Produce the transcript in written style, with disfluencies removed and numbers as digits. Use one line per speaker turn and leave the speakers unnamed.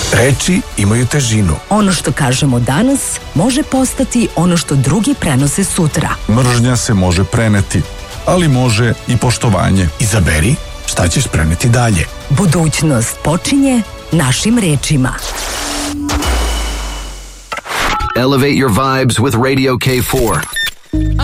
Reči imaju težinu.
Ono što kažemo danas može postati ono što drugi prenose sutra.
Mržnja se može preneti, ali može i poštovanje.
Izaberi šta ćeš preneti dalje.
Budućnost počinje našim rečima.
Elevate your vibes with Radio K4.